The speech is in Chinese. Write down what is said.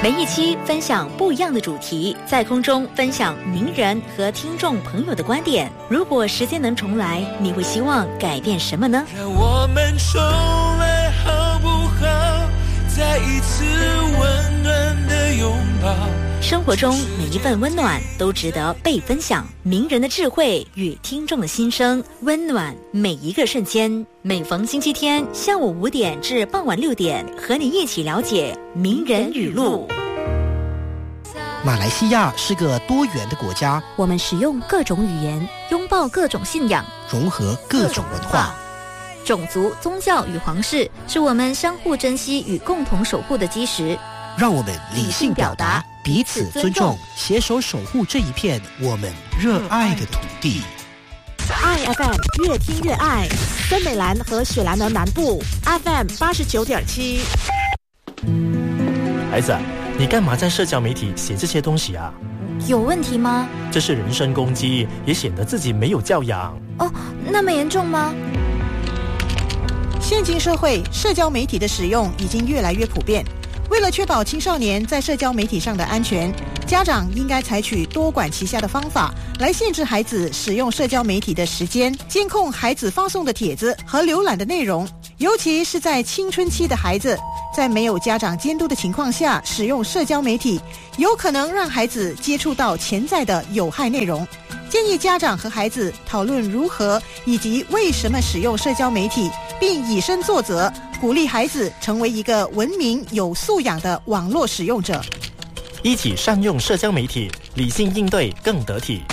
每一期分享不一样的主题，在空中分享名人和听众朋友的观点。如果时间能重来，你会希望改变什么呢？ 让我们重来好不好？再一次温暖的拥抱。 生活中每一份温暖都值得被分享，名人的智慧与听众的心声，温暖每一个瞬间。每逢星期天下午5点至傍晚6点，和你一起了解名人语录。 马来西亚是个多元的国家， 我们使用各种语言，拥抱各种信仰， 融合各种文化。 种族、宗教与皇室是我们相互珍惜与共同守护的基石。 让我们理性表达，彼此尊重，携手守护这一片我们热爱的土地。 IFM 越听越爱，森美兰和雪兰莪南部 FM 89.7。 孩子，你干嘛在社交媒体写这些东西啊？ 有问题吗？ 这是人身攻击，也显得自己没有教养。 哦，那么严重吗？ 现今社会，社交媒体的使用已经越来越普遍。为了确保青少年在社交媒体上的安全，家长应该采取多管齐下的方法来限制孩子使用社交媒体的时间，监控孩子发送的帖子和浏览的内容，尤其是在青春期的孩子，在没有家长监督的情况下使用社交媒体，有可能让孩子接触到潜在的有害内容。建议家长和孩子讨论如何以及为什么使用社交媒体，并以身作则，鼓励孩子成为一个文明有素养的网络使用者。 一起善用社交媒体，理性应对更得体。